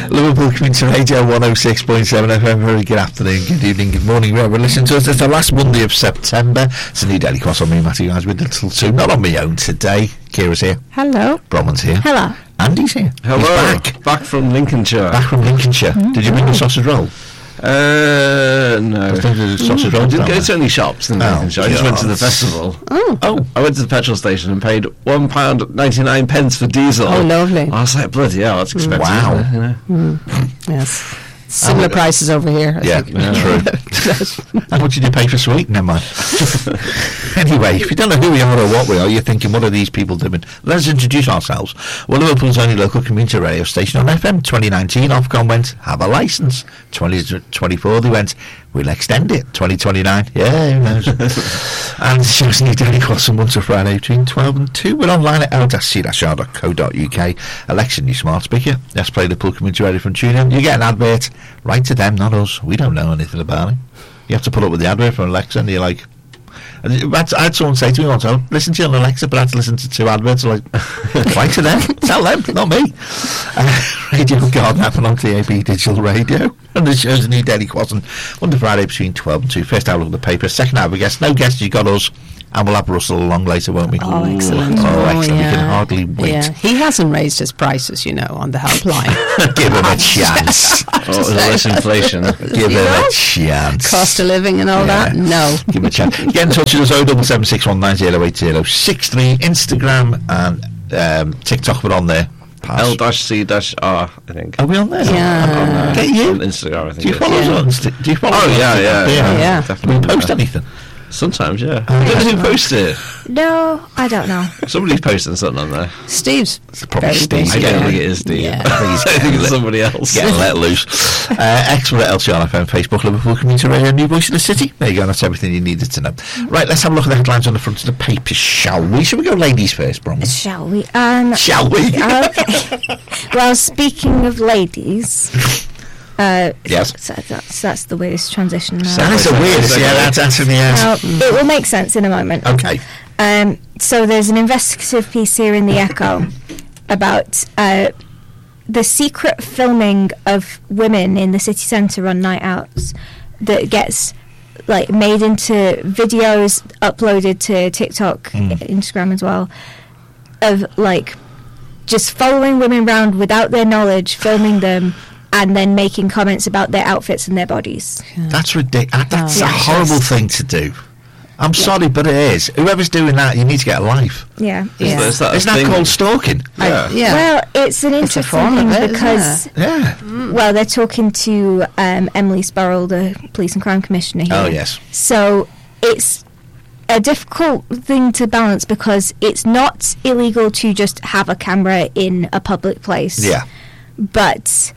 Liverpool Community Radio 106.7 FM. Very good afternoon, good evening, good morning. We're listening to us. It's the last Monday of September. It's a new Daily Cross on me, Matthew Guys, with Little 2. Not on my own today. Kira's here. Hello. Bronwyn's here. Hello. Andy's here. Hello. He's Back from Lincolnshire. back from Lincolnshire. Did you bring a sausage roll? No. Sausage roll. I didn't go to any shops in Lincolnshire. I just went to the God. festival. Oh. I went to the petrol station and paid £1.99 for diesel. Oh, lovely. I was like, bloody hell, that's expensive. Wow. Isn't it, you know? Yes. Similar prices over here. I Yeah, think. true. How much did you pay for sweet? Never mind. Anyway, if you don't know who we are or what we are, you're thinking, what are these people doing? Let's introduce ourselves. Well, Liverpool's only local community radio station on FM. 2019, Ofcom went, have a licence. 2024, they went, we'll extend it. 2029, yeah, who knows? And it's just new Daily Cross on Monday to Friday between 12 and 2. We're online at l-c-r.co.uk. Election new smart speaker. Let's play Liverpool Community Radio from TuneIn. You get an advert. Right to them, not us. We don't know anything about it. You have to put up with the advert from Alexa, and you're like... I had someone say to me once, "Oh, listen to you on Alexa, but I had to listen to 2 adverts." Like, right to them, tell them, not me. Radio Garden happened on TAB Digital Radio, and the show's a new Daily Crossing Monday Friday between 12 and 2. First hour, look at the paper. Second hour, we guess no guests. You got us. And we'll have Russell along later, won't we? Oh, excellent. Oh, excellent. Yeah. We can hardly wait. Yeah. He hasn't raised his prices, on the helpline. Give him a chance. Oh, less inflation. Give him a chance. Cost of living and all that? No. Give him a chance. Get in touch with us, 07761908063. Instagram and TikTok, we're on there. L-C-R, I think. Are we on there? Yeah. Get you? On Instagram, I think. Do you follow us on Do you follow us? Oh, yeah. Yeah. Do we post anything? Sometimes, yeah. Who post it? No, I don't know. Somebody's posting something on there. Steve's. It's probably Very Steve. basic. I don't think it is Steve. Yeah. I think it's somebody else. Get let loose. Excellent LCR FM, Facebook, Liverpool Community Radio, New Voice of the City. There you go, that's everything you needed to know. Right, let's have a look at the headlines on the front of the paper, shall we? Shall we go ladies first, Bronwyn? Shall we? Shall we? Okay. Well, speaking of ladies, Yes. so that's the weirdest transition now. That is a weird. Yeah, that's in the air. It will make sense in a moment. Okay. So there's an investigative piece here in the Echo about the secret filming of women in the city centre on night outs that gets made into videos, uploaded to TikTok, Instagram as well, of just following women around without their knowledge, filming them, and then making comments about their outfits and their bodies. That's ridiculous. That's Oh, a yeah. horrible thing to do. I'm sorry, but it is. Whoever's doing that, you need to get a life. Yeah. Yeah. Is that a Isn't that thing? called stalking? Yeah. Yeah. Well, it's an It's a interesting form thing of it, isn't because, it? Yeah. well, they're talking to Emily Sparrow, the Police and Crime Commissioner here. Oh, yes. So it's a difficult thing to balance because it's not illegal to just have a camera in a public place. Yeah. But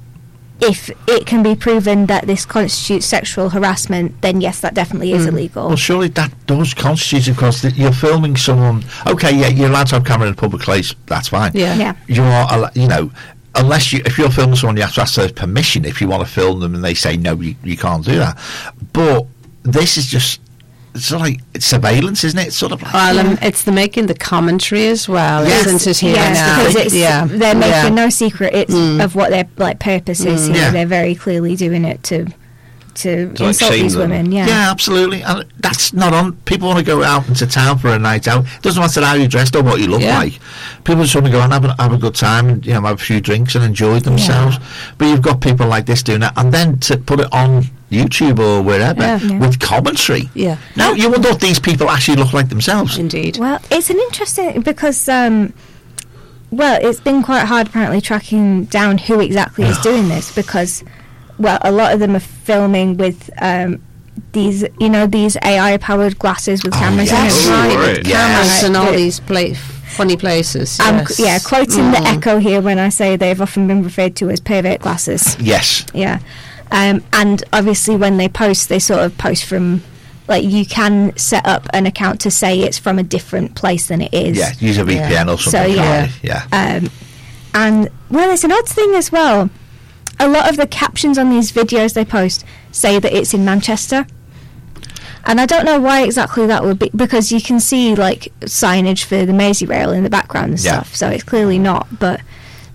if it can be proven that this constitutes sexual harassment, then yes, that definitely is illegal. Well, surely that does constitute, of course, that you're filming someone. Okay, yeah, you're allowed to have a camera in a public place. That's fine. Yeah. Yeah. You are, unless if you're filming someone, you have to ask their permission if you want to film them, and they say no, you can't do that. But this is just sort of like surveillance, isn't it? It's sort of like Well, it's the making the commentary as well, Yes. isn't it? Here Yes, now? because it's, they're making no secret of what their purpose is. Here. Yeah. They're very clearly doing it to insult shame these them. women. Yeah. Yeah, absolutely. And that's not on. People want to go out into town for a night out. It doesn't matter how you're dressed or what you look Yeah. like. People just want to go and have a good time and have a few drinks and enjoy themselves. But you've got people like this doing that, and then to put it on YouTube or wherever Yeah. with commentary. Yeah. Now you wonder if these people actually look like themselves. Indeed. Well, it's an interesting because it's been quite hard apparently tracking down who exactly is doing this because a lot of them are filming with these AI powered glasses with cameras yes. in it. Oh, right. Cameras Yes. and all That- these funny places. I'm Yes. quoting the Echo here when I say they've often been referred to as pervert glasses. Yes. Yeah. And obviously when they post, they sort of post from, you can set up an account to say it's from a different place than it is. Yeah. Use a VPN or something. So, yeah. Yeah. And, there's an odd thing as well. A lot of the captions on these videos they post say that it's in Manchester. And I don't know why exactly that would be, because you can see, signage for the Merseyrail in the background and Yeah. stuff, so it's clearly not, but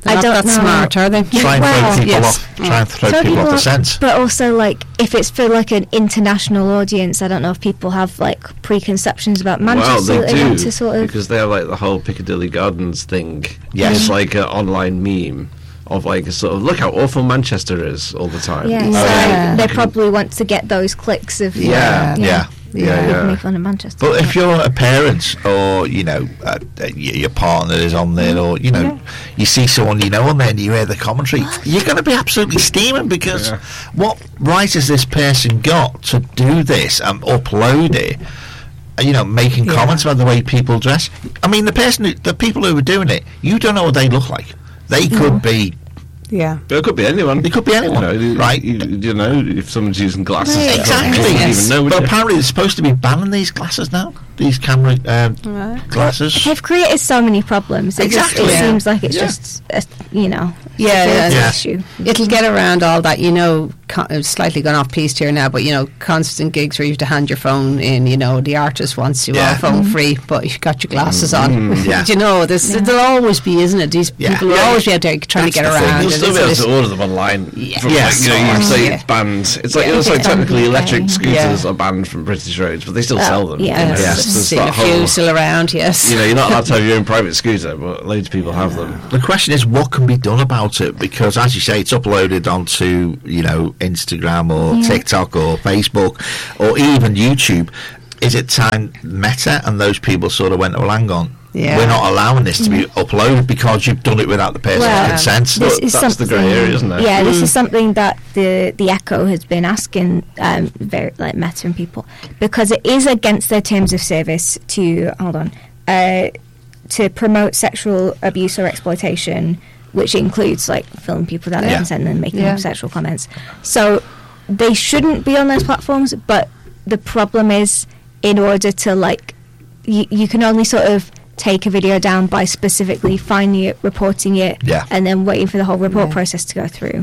They're I not don't that know. smart, are they? Try and Well, throw people yes. off. Try and throw Throw people off the off, scent. But also, like, if it's for like an international audience, I don't know if people have like preconceptions about Well, Manchester that they they want do, to sort of. because they have like the whole Piccadilly Gardens thing. Yes. It's like an online meme of like a sort of, look how awful Manchester is all the time. Yeah, so Yeah. they probably want to get those clicks of Yeah. Yeah. Yeah. make fun of Manchester. But if you're a parent, or your partner is on there, or you see someone on there and you hear the commentary, you're going to be absolutely steaming, because what right has this person got to do this and upload it? Making comments about the way people dress. I mean, the people who are doing it, you don't know what they look like. They could be. Yeah. But it could be anyone. It could be anyone, right? If someone's using glasses, Right. you Exactly. wouldn't Yes. even know, would But you? apparently, they're supposed to be banning these glasses now. These camera glasses. They've created so many problems. Exactly. It Yeah. seems like it's Yeah. just, Yeah, it's yeah. an issue. It'll get around all that, slightly gone off piece here now, but, constant gigs where you have to hand your phone in, the artist wants you Yeah. all phone free, but you've got your glasses on. yeah. There'll always be, isn't it? These Yeah. people will Yeah. always be out there trying That's to get the thing. around. You'll and still be able it's- to order them online. From, Yes. you say Yeah. it's banned. It's like, Yeah. it's like technically Okay. electric scooters Yeah. are banned from British roads, but they still sell them. yeah, You know, it's it's I've just seen that a few whole- still around, yes. you're not allowed to have your own private scooter, but loads of people have them. The question is, what can be done about it? Because, as you say, it's uploaded onto Instagram or TikTok or Facebook or even YouTube. Is it time Meta and those people sort of went, well, hang on, Yeah. we're not allowing this to be uploaded because you've done it without the person's Well, consent? This But is that's the something, grey area, isn't it? Yeah, this is something that the Echo has been asking, very like Meta and people, because it is against their terms of service to to promote sexual abuse or exploitation, which includes like filming people without their Yeah. consent and then making Yeah. sexual comments. So they shouldn't be on those platforms. But the problem is, in order to you can only sort of take a video down by specifically finding it, reporting it, Yeah. and then waiting for the whole report Yeah. process to go through.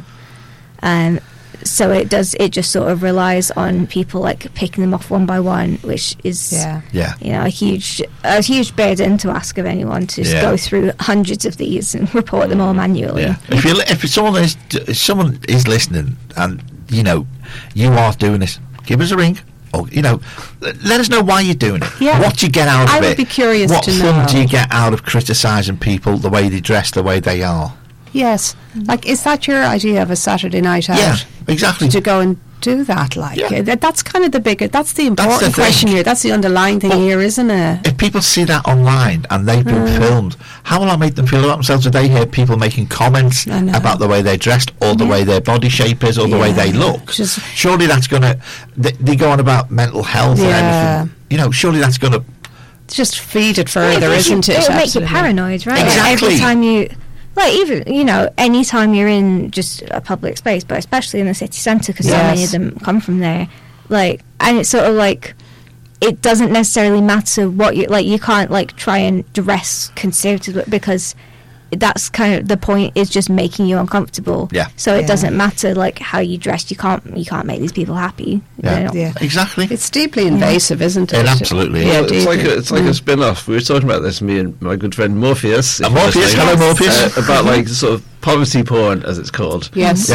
So it just sort of relies on people like picking them off one by one, which is Yeah. Yeah. a huge burden to ask of anyone to just Yeah. go through hundreds of these and report them all manually. Yeah. If someone is listening and you are doing this, give us a ring. Or let us know why you're doing it. Yeah. What do you get out of I it? would be curious what to fun know. do you get out of criticising people, the way they dress, the way they are? Yes. Like, is that your idea of a Saturday night out? Yeah, exactly. To go and do that, Yeah. that's kind of that's the the important question thing. here. That's the underlying thing Well, here, isn't it? If people see that online and they've been filmed, how will that make them feel about themselves? If they hear people making comments I know. about the way they're dressed, or the way their body shape is, or the way Yeah. they look? Just- Surely that's going to... They go on about mental health Yeah. and everything. Surely that's going to... Just feed it further, isn't it? It'll make you Absolutely. paranoid, right? Exactly. Every time you, any time you're in just a public space, but especially in the city centre, because so many Yes. of them come from there. And it's sort of like, it doesn't necessarily matter what you can't try and dress conservatively, because that's kind of the point, is just making you uncomfortable. Yeah. So it Yeah. doesn't matter how you dress. You can't make these people happy. Yeah. They're not- Yeah. Exactly. It's deeply invasive, isn't it? It absolutely is. Yeah, Well, it's like deeply. it's like a spin-off. We were talking about this, me and my good friend Morpheus. if you're Morpheus, listening, hello, Morpheus. about sort of poverty porn, as it's called. Yes.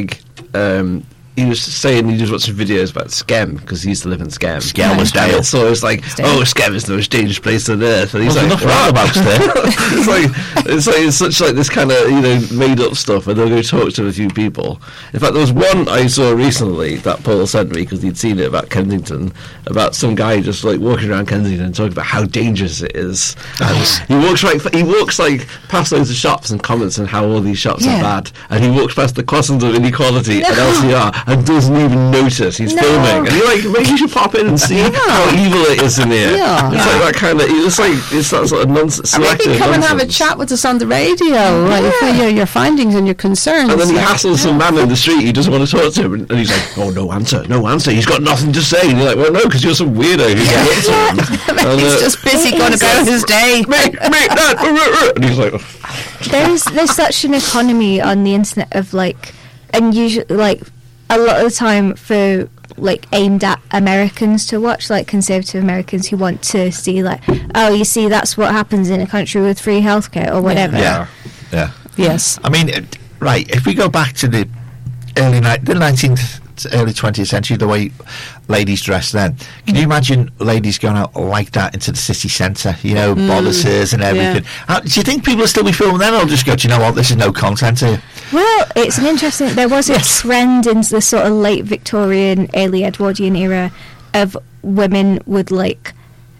So he was saying he was watching videos about Skem, because he used to live in Skem. Skelmersdale. So it was like, Skem is the most dangerous place on earth. And he's There's like, enough roundabouts there. it's such like this kind of made up stuff, and they'll go talk to a few people. In fact, there was one I saw recently that Paul sent me, because he'd seen it about Kensington, about some guy just walking around Kensington and talking about how dangerous it is. He walks past loads of shops and comments on how all these shops are bad, and he walks past the crossings of inequality and LCR and doesn't even notice he's filming. And you're like, maybe you should pop in and see how evil it is in here. Yeah. It's like that kind of. It's that sort of nonsense. Maybe come and have a chat with us on the radio, your findings and your concerns. And then he hassles some man in the street. He doesn't want to talk to him, and he's like, "Oh, no answer. He's got nothing to say." And you're like, "Well, no, because you're some weirdo who's got him." And, He's just busy going about his day. Make that. And he's like, oh. there's such an economy on the internet of and usually a lot of the time for aimed at Americans to watch, conservative Americans who want to see you see, that's what happens in a country with free healthcare or whatever. Yeah. Yeah. Yes. I mean, right, if we go back to the early 19th, early 20th century, the way ladies dressed then, can you imagine ladies going out like that into the city centre, bodices and everything? Do you think people will still be filming them, or just go, do you know what, this is no content here? Well, it's an interesting... There was a trend in the sort of late Victorian, early Edwardian era of women would, like...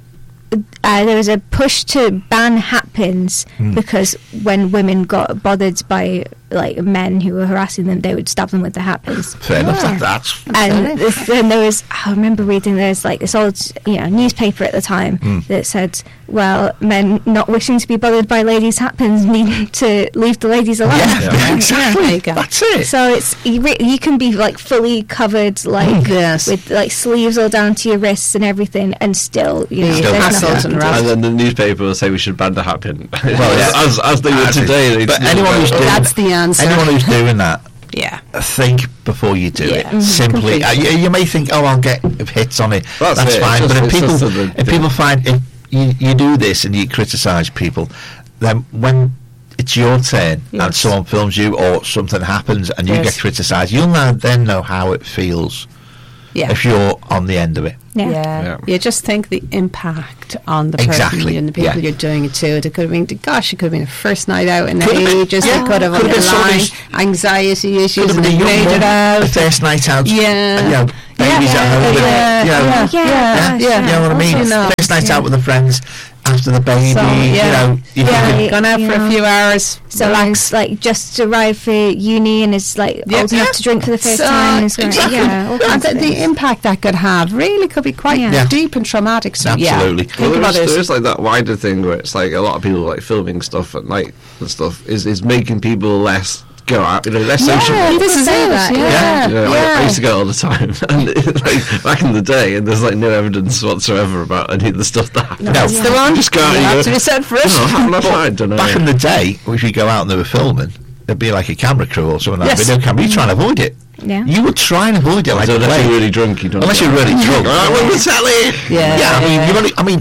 there was a push to ban hat pins because when women got bothered by like men who were harassing them, they would stab them with the hat pins. Fair enough. That's And then there was, I remember reading there's like this old newspaper at the time that said, well, men not wishing to be bothered by ladies' hat pins need to leave the ladies alone. yeah, exactly. There you go. That's it. So it's you can be like fully covered, like Yes. with like sleeves all down to your wrists and everything, and still Still there's has nothing. to- And then the newspaper will say we should ban the hat pin. Well, as they would today. But anyone who's doing That's the answer. anyone who's doing that, Yeah. think before you do it. Mhm. Simply, Completely. you may think, oh, I'll get hits on it. That's it. fine. It's But if just- people, it's just if people find if you do this and you criticise people, then when it's your turn and Yes. someone films you or something happens and you Yes. get criticised, you'll then know how it feels Yeah. if you're on the end of it. Yeah. Yeah. You just think the impact on the person Exactly, and the people yeah. you're doing it to. It could have been, gosh, it could have been a first night out in Could have been, ages. yeah. It could have Could have been underlying somebody's- anxiety issues Could have and been a they young made it mum, out. a first night out. Yeah. Babies at home. yeah, Yeah. You know what I mean? You know. First night out with the friends after the baby. So, yeah. You Yeah. thinking, Gone out for a few hours. So relax. like just arrived for uni and is like Yeah. old enough to drink for the first So, time. Is exactly. all And kinds of the things. impact that could have really could be quite Yeah. deep and traumatic. So, Absolutely. Yeah. Well, Think about there it. is like that wider thing where it's like a lot of people like filming stuff at night and stuff is making people less go out, less social. Yeah, this is say it. that, Yeah. I used to go all the time, and like back in the day, and there's like no evidence whatsoever about any of the stuff that happened. No. That's the one. Just go out You and have go, to be set for it. "Oh, how can I find?" Don't know. back in the day, if you go out and they were filming, there'd be like a camera crew or something like Yes. video camera. You try and avoid it. Yeah. You would try and avoid it like the unless plague. you're really drunk, you don't. Unless you're really drunk. I want to tell it. Yeah. I mean,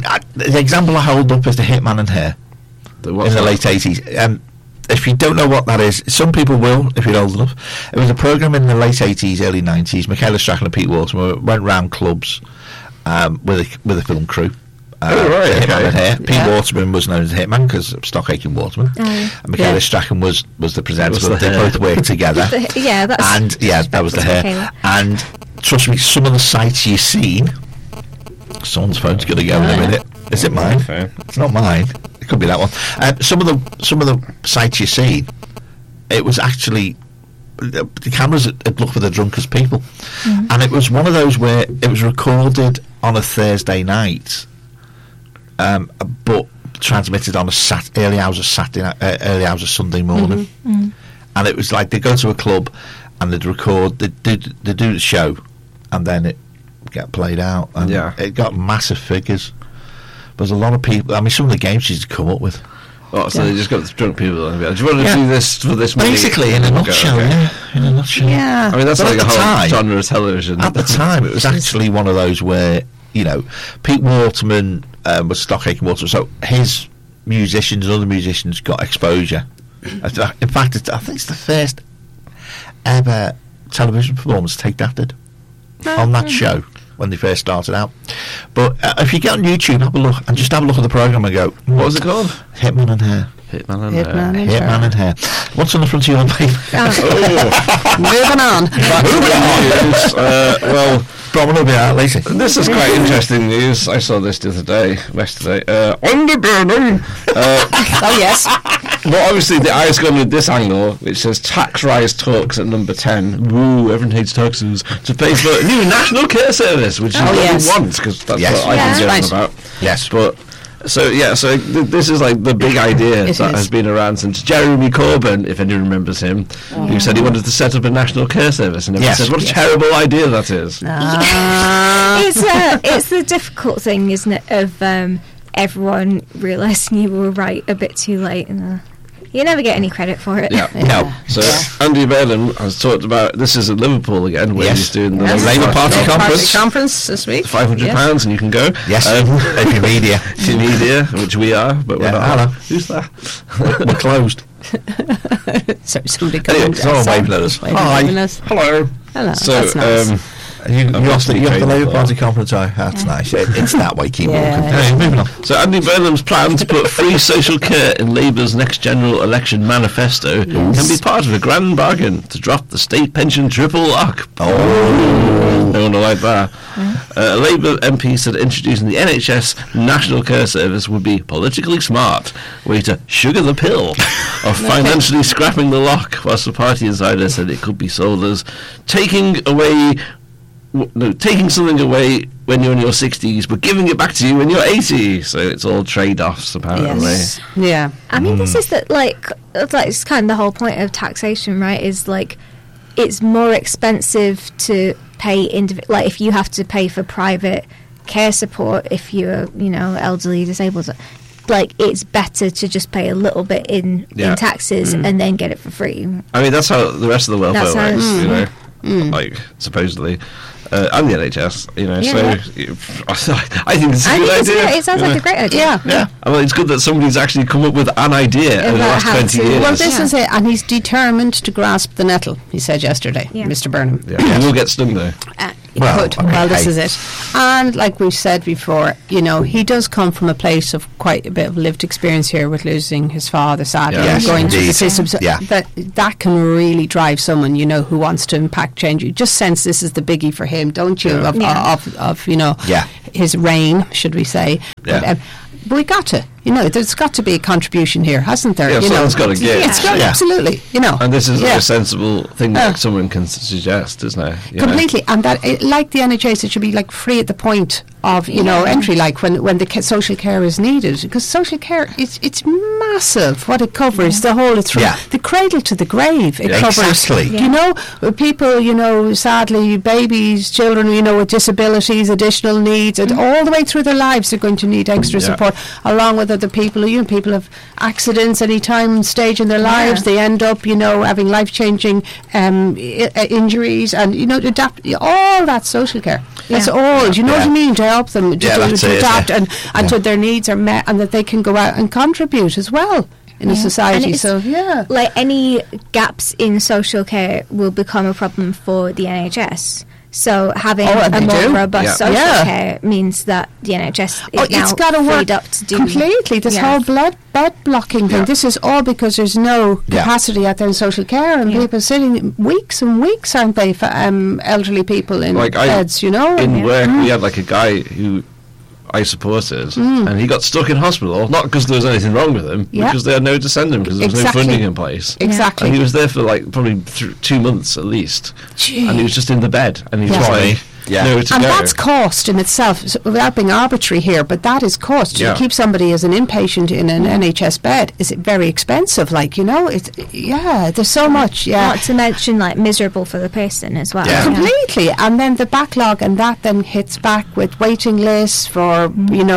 the example I hold up is the Hitman and Her in the late 80s. If you don't know what that is, some people will, if you're old enough. It was a programme in the late 80s, early 90s. Michaela Strachan and Pete Waterman went round clubs with a film crew. Oh, right, Hitman okay. and Her. Pete Yeah. Waterman was known as Hitman because of Stockake and Waterman. Oh, yeah. And Michaela Yeah. Strachan was the presenter, Was but the they Her. both worked together. Yeah, that's And that was the Hair. Michaela. And trust me, some of the sites you've seen, someone's phone's going to go in a yeah. minute. Is it mine? Okay. It's not mine. It could be that one. Some of the sites you've seen, it was actually the cameras had looked for the drunkest people, and it was one of those where it was recorded on a Thursday night, but transmitted on early hours of Saturday night, early hours of Sunday morning. And it was like they go to a club and they'd record, they do the show, and then it get played out, and Yeah. it got massive figures. There's a lot of people. I mean, some of the games she's come up with. Oh, so they just got the drunk people and be like, do you want to Yeah. do this for this money? Basically, in a Okay, nutshell, okay. yeah. In a nutshell. Yeah. I mean, that's But like at a the whole time- genre of television. At the time, it was actually one of those where, Pete Waterman was Stockake and Waterman, so his musicians and other musicians got exposure. In fact, I think it's the first ever television performance Take That did on that show when they first started out. But if you get on YouTube, have a look and just have a look at the programme and go, What was it called? Hitman and Hair. Hitman and Hitman and Hitman and Hair. What's on the front of your paper? Moving on. Well, Bromwell will be out later. this is quite interesting news. I saw this the other day, yesterday. Underburning. Oh, yes. Well, obviously, the eye's gone with this angle, which says tax rise talks at number 10. Woo, everyone hates taxes. To pay for a new national care service, which is what yes. we want, because that's Yes. what I've been Yeah. joking Right. about. Yes. But, so this is like the big idea It that is. has been around since Jeremy Corbyn, if anyone remembers him, who said he wanted to set up a national care service. And everyone Yes. said, what a Yes. terrible idea that is. it's the difficult thing, isn't it, of everyone realising you were right a bit too late. And you never get any credit for it. Yeah. No. So Andy Bellin has talked about, this is in Liverpool again, where Yes. he's doing the Yes. Labour Party Party conference. conference this week. £500 and you can go. Yes. AP Media. To media, which we are, but we're Yeah, not. hello. Who's that? We're closed. So somebody Anyway, coming. someone waving at us. Hi. Hello. Hello. So, That's nice. You got the actually Labour trained Party conference eye. That's nice. It's that way. Keep Yeah. walking. Anyway, moving on. So Andy Burnham's plan to put free social care in Labour's next general election manifesto can be part of a grand bargain to drop the state pension triple lock. Oh, no one will like that. A Labour MP said introducing the NHS National Care Service would be politically smart way to sugar the pill of financially scrapping the lock, whilst the party insider said it could be sold as taking something away when you're in your 60s, but giving it back to you when you're 80. So it's all trade-offs, apparently. Yes. Yeah. I mean, this is like it's kind of the whole point of taxation, right? Is like it's more expensive to pay like if you have to pay for private care support if you're elderly, disabled. Like it's better to just pay a little bit in taxes and then get it for free. I mean, that's how the rest of the welfare That's how works, like supposedly. And the NHS, so I think it's a good idea. It sounds like a great idea. Yeah. I mean, it's good that somebody's actually come up with an idea over the About last how 20 to- years. Well, this is it, and he's determined to grasp the nettle. He said yesterday, Yeah. Mr. Burnham. He will get stung though. He Well, could. I mean, Well, this hey. is it. And like we've said before, he does come from a place of quite a bit of lived experience here with losing his father, sadly, Yes, and going through the indeed. system. So Yeah. that can really drive someone, who wants to impact change. You just sense this is the biggie for him, don't you? Yeah. Of Yeah. his reign, should we say? Yeah. But we got to, there's got to be a contribution here, hasn't there? Yeah, someone's got to give. It's got Yeah. absolutely, And this is Yeah. a sensible thing that someone can suggest, isn't it? Completely, and that like the NHS, it should be like free at the point of entry, like when the social care is needed, because social care it's massive. What it covers, the whole, it's from Yeah. the cradle to the grave. It Yeah, covers, exactly. people, sadly, babies, children, with disabilities, additional needs, and all the way through their lives, they're going to need extra Yeah. support, along with other people. People have accidents any time stage in their lives. They end up, having life-changing injuries, and adapt all that social care. That's all. Do you know what I mean? To help them to that's it, adapt yeah. and to their needs are met, and that they can go out and contribute as well in a society. And So like any gaps in social care will become a problem for the NHS. So having and a they more do. robust Yeah. social Yeah. care means that the NHS is now it's got to freed work up to do completely. This whole bed blocking thing. Yeah. This is all because there's no Yeah. capacity out there in social care, and people sitting weeks and weeks, aren't they, for elderly people in beds? In work, we had like a guy who I supported, and he got stuck in hospital, not because there was anything wrong with him, Yeah. because they had nowhere to send him, because there was Exactly. no funding in place. Exactly. And he was there for like probably 2 months at least, Gee. and he was just in the bed, and he was Yeah. like, Yeah. nowhere to And go. that's cost in itself, so without being arbitrary here, but that is cost. Yeah. To keep somebody as an inpatient in an NHS bed, is it very expensive? There's so much, Not to mention like miserable for the person as well. Yeah. Completely, and then the backlog, and that then hits back with waiting lists for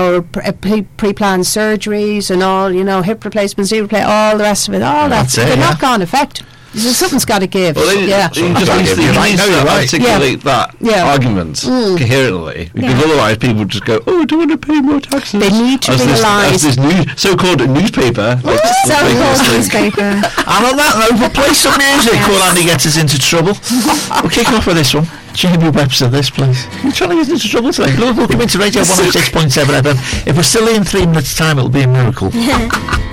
pre-planned surgeries and all, hip replacements, knee replacement, all the rest of it. All That's that's it, the yeah. knock-on effect. Something's got to give. Well, yeah. you just You're need right. No, to you're right. articulate that Yeah. argument coherently, because Yeah. otherwise people would just go, "Oh, I don't want to pay more taxes." They need to As realise- this so-called newspaper. So-called newspaper. And on that note, we'll play some music before Andy gets us into trouble. We'll kick off with this one. Jamie Webster, this, please. You're trying to get us into trouble today. Liverpool Community Radio 106.7 FM. If we're still in 3 minutes' time, it'll be a miracle.